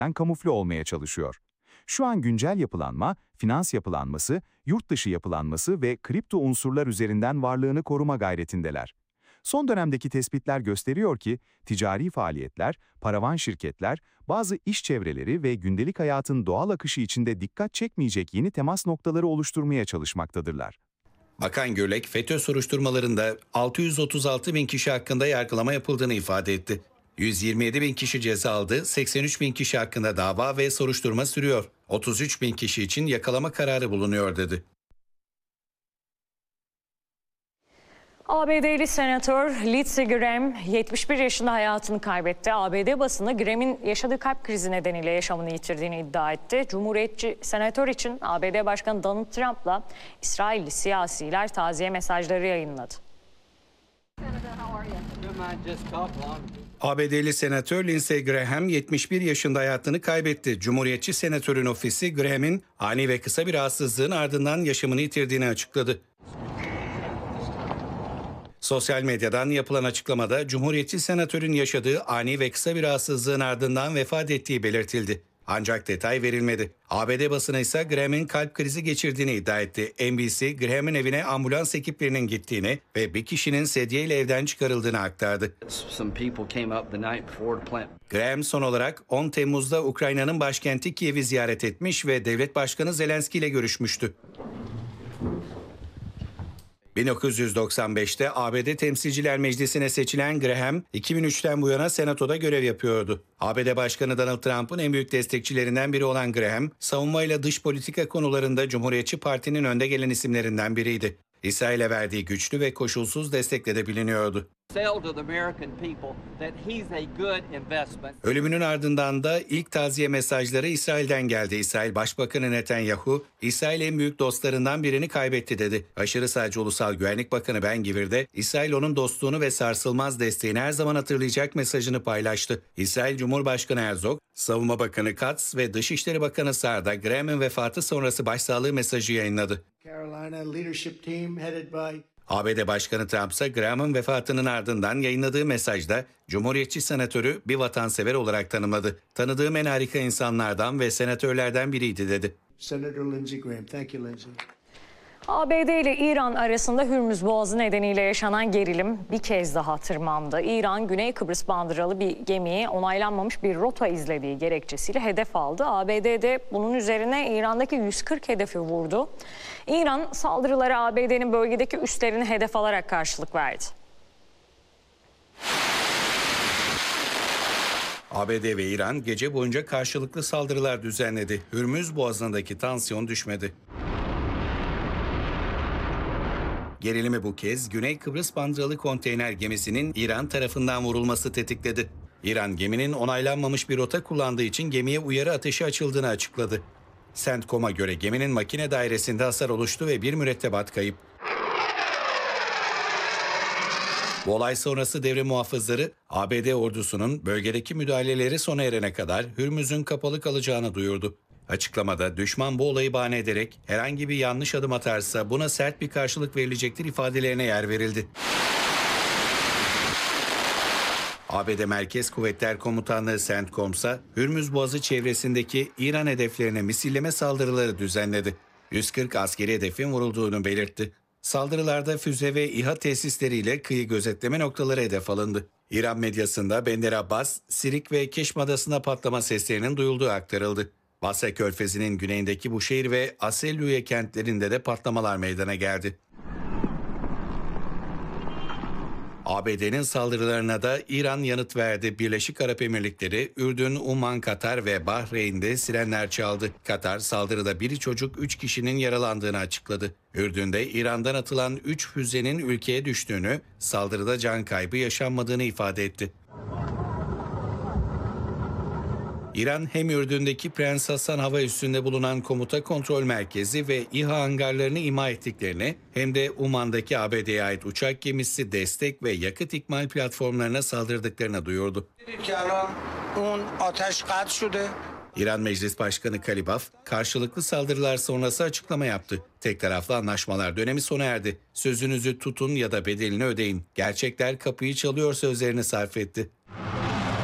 kamufle olmaya çalışıyor. Şu an güncel yapılanma, finans yapılanması, yurt dışı yapılanması ve kripto unsurlar üzerinden varlığını koruma gayretindeler. Son dönemdeki tespitler gösteriyor ki, ticari faaliyetler, paravan şirketler, bazı iş çevreleri ve gündelik hayatın doğal akışı içinde dikkat çekmeyecek yeni temas noktaları oluşturmaya çalışmaktadırlar. Bakan Gürlek, FETÖ soruşturmalarında 636 bin kişi hakkında yargılama yapıldığını ifade etti. 127 bin kişi ceza aldı, 83 bin kişi hakkında dava ve soruşturma sürüyor. 33 bin kişi için yakalama kararı bulunuyor dedi. ABD'li senatör Lindsey Graham 71 yaşında hayatını kaybetti. ABD basını Graham'in yaşadığı kalp krizi nedeniyle yaşamını yitirdiğini iddia etti. Cumhuriyetçi senatör için ABD Başkanı Donald Trump'la İsrailli siyasiler taziye mesajları yayınladı. ABD'li senatör Lindsey Graham 71 yaşında hayatını kaybetti. Cumhuriyetçi senatörün ofisi Graham'in ani ve kısa bir rahatsızlığın ardından yaşamını yitirdiğini açıkladı. Sosyal medyadan yapılan açıklamada Cumhuriyetçi senatörün yaşadığı ani ve kısa bir rahatsızlığın ardından vefat ettiği belirtildi. Ancak detay verilmedi. ABD basını ise Graham'in kalp krizi geçirdiğini iddia etti. NBC, Graham'in evine ambulans ekiplerinin gittiğini ve bir kişinin sedyeyle evden çıkarıldığını aktardı. Graham son olarak 10 Temmuz'da Ukrayna'nın başkenti Kiev'i ziyaret etmiş ve devlet başkanı Zelenski ile görüşmüştü. 1995'te ABD Temsilciler Meclisi'ne seçilen Graham, 2003'ten bu yana Senato'da görev yapıyordu. ABD Başkanı Donald Trump'ın en büyük destekçilerinden biri olan Graham, savunmayla dış politika konularında Cumhuriyetçi Parti'nin önde gelen isimlerinden biriydi. İsrail'e verdiği güçlü ve koşulsuz destekle de biliniyordu. Ölümünün ardından da ilk taziye mesajları İsrail'den geldi. İsrail Başbakanı Netanyahu, İsrail en büyük dostlarından birini kaybetti dedi. Aşırı sağcı Ulusal Güvenlik Bakanı Ben-Gvir de İsrail onun dostluğunu ve sarsılmaz desteğini her zaman hatırlayacak mesajını paylaştı. İsrail Cumhurbaşkanı Herzog, Savunma Bakanı Katz ve Dışişleri Bakanı Saar da Graham'ın vefatı sonrası başsağlığı mesajı yayınladı. ABD Başkanı Trump ise Graham'ın vefatının ardından yayınladığı mesajda Cumhuriyetçi senatörü bir vatansever olarak tanımladı. Tanıdığım en harika insanlardan ve senatörlerden biriydi dedi. Senator Lindsey Graham. Thank you, Lindsey. ABD ile İran arasında Hürmüz Boğazı nedeniyle yaşanan gerilim bir kez daha tırmandı. İran, Güney Kıbrıs bandıralı bir gemiyi onaylanmamış bir rota izlediği gerekçesiyle hedef aldı. ABD de bunun üzerine İran'daki 140 hedefi vurdu. İran saldırılara ABD'nin bölgedeki üslerini hedef alarak karşılık verdi. ABD ve İran gece boyunca karşılıklı saldırılar düzenledi. Hürmüz Boğazı'ndaki tansiyon düşmedi. Gerilimi bu kez Güney Kıbrıs bandıralı konteyner gemisinin İran tarafından vurulması tetikledi. İran geminin onaylanmamış bir rota kullandığı için gemiye uyarı ateşi açıldığını açıkladı. CENTCOM'a göre geminin makine dairesinde hasar oluştu ve bir mürettebat kayıp. Bu olay sonrası devre muhafızları ABD ordusunun bölgedeki müdahaleleri sona erene kadar Hürmüz'ün kapalı kalacağını duyurdu. Açıklamada düşman bu olayı bahane ederek herhangi bir yanlış adım atarsa buna sert bir karşılık verilecektir ifadelerine yer verildi. ABD Merkez Kuvvetler Komutanlığı CENTCOM ise Hürmüz Boğazı çevresindeki İran hedeflerine misilleme saldırıları düzenledi. 140 askeri hedefin vurulduğunu belirtti. Saldırılarda füze ve İHA tesisleriyle kıyı gözetleme noktaları hedef alındı. İran medyasında Bender Abbas, Sirik ve Keşm Adası'nda patlama seslerinin duyulduğu aktarıldı. Basra Körfezi'nin güneyindeki bu şehir ve Aselluye kentlerinde de patlamalar meydana geldi. ABD'nin saldırılarına da İran yanıt verdi. Birleşik Arap Emirlikleri, Ürdün, Umman, Katar ve Bahreyn'de sirenler çaldı. Katar saldırıda biri çocuk 3 kişinin yaralandığını açıkladı. Ürdün'de İran'dan atılan 3 füzenin ülkeye düştüğünü, saldırıda can kaybı yaşanmadığını ifade etti. İran hem Ürdün'deki Prens Hasan hava üssünde bulunan komuta kontrol merkezi ve İHA hangarlarını imha ettiklerini hem de Umman'daki ABD'ye ait uçak gemisi destek ve yakıt ikmal platformlarına saldırdıklarını duyurdu. İran Meclis Başkanı Kalibaf, karşılıklı saldırılar sonrası açıklama yaptı. Tek taraflı anlaşmalar dönemi sona erdi. Sözünüzü tutun ya da bedelini ödeyin. Gerçekler kapıyı çalıyor sözlerini sarf etti.